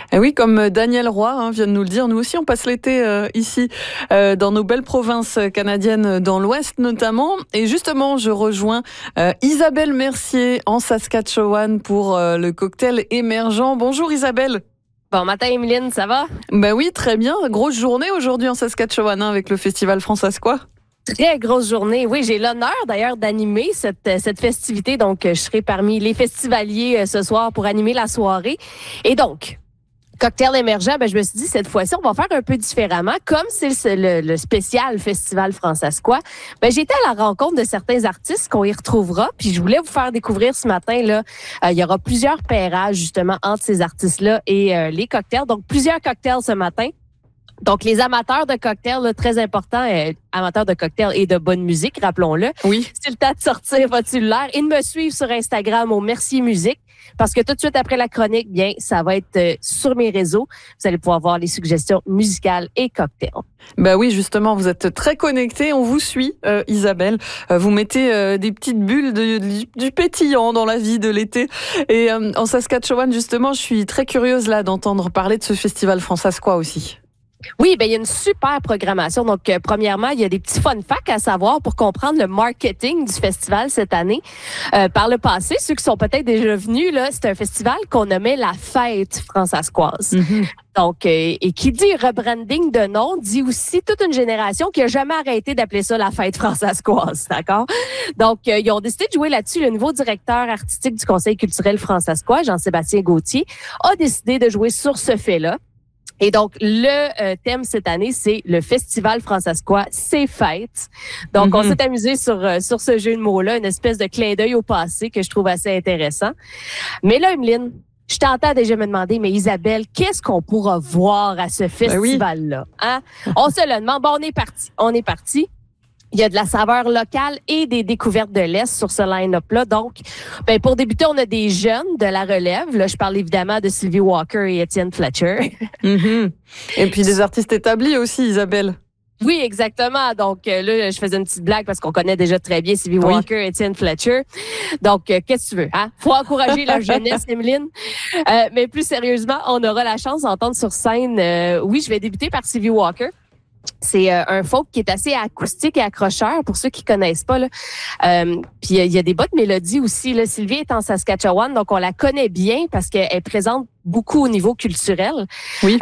Et oui, comme Daniel Roy vient de nous le dire, nous aussi on passe l'été ici dans nos belles provinces canadiennes, dans l'Ouest notamment. Et justement, je rejoins Isabelle Mercier en Saskatchewan pour le cocktail émergent. Bonjour Isabelle. Bon matin, Emeline, ça va? Ben oui, très bien. Grosse journée aujourd'hui en Saskatchewan avec le Festival Françaisquois. Très grosse journée. Oui, j'ai l'honneur d'ailleurs d'animer cette festivité. Donc, je serai parmi les festivaliers ce soir pour animer la soirée. Et donc, cocktail émergent, je me suis dit, cette fois-ci, on va faire un peu différemment. Comme c'est le spécial Festival Françaisquois, j'étais à la rencontre de certains artistes qu'on y retrouvera. Puis je voulais vous faire découvrir ce matin, là, il y aura plusieurs pairages justement entre ces artistes-là et les cocktails. Donc, plusieurs cocktails ce matin. Donc, les amateurs de cocktails, là, très important, amateurs de cocktails et de bonne musique, rappelons-le. Oui. C'est le temps de sortir votre cellulaire et de me suivre sur Instagram au Mercier Musique, parce que tout de suite après la chronique, ça va être sur mes réseaux. Vous allez pouvoir voir les suggestions musicales et cocktails. Ben oui, justement, vous êtes très connectés. On vous suit, Isabelle. Vous mettez des petites bulles du pétillant dans la vie de l'été. Et en Saskatchewan, justement, je suis très curieuse là d'entendre parler de ce festival Françaisquois aussi. Oui, il y a une super programmation. Donc, premièrement, il y a des petits fun facts à savoir pour comprendre le marketing du festival cette année. Par le passé, ceux qui sont peut-être déjà venus, là, c'est un festival qu'on nommait la Fête Françaisquoise. Mm-hmm. Donc, et qui dit rebranding de nom, dit aussi toute une génération qui a jamais arrêté d'appeler ça la Fête Françaisquoise, d'accord? Donc, ils ont décidé de jouer là-dessus. Le nouveau directeur artistique du Conseil culturel françaisquois, Jean-Sébastien Gauthier, a décidé de jouer sur ce fait-là. Et donc, le thème cette année, c'est le Festival Françaisquois, c'est fête. Donc, on s'est amusé sur ce jeu de mots-là, une espèce de clin d'œil au passé que je trouve assez intéressant. Mais là, Emeline, je t'entends déjà me demander, mais Isabelle, qu'est-ce qu'on pourra voir à ce festival-là? Hein? On se le demande. Bon, on est parti. Il y a de la saveur locale et des découvertes de l'Est sur ce line-up-là. Donc, pour débuter, on a des jeunes de la relève. Là, je parle évidemment de Sylvie Walker et Étienne Fletcher. Et puis des artistes établis aussi, Isabelle. Oui, exactement. Donc, là, je faisais une petite blague parce qu'on connaît déjà très bien Sylvie Walker et Étienne Fletcher. Donc, qu'est-ce que tu veux? Hein? Faut encourager la jeunesse, Emeline. Mais plus sérieusement, on aura la chance d'entendre sur scène. Oui, je vais débuter par Sylvie Walker. C'est un folk qui est assez acoustique et accrocheur pour ceux qui connaissent pas. Puis il y a des bonnes mélodies aussi. Là. Sylvie est en Saskatchewan, donc on la connaît bien parce qu'elle présente beaucoup au niveau culturel. Oui.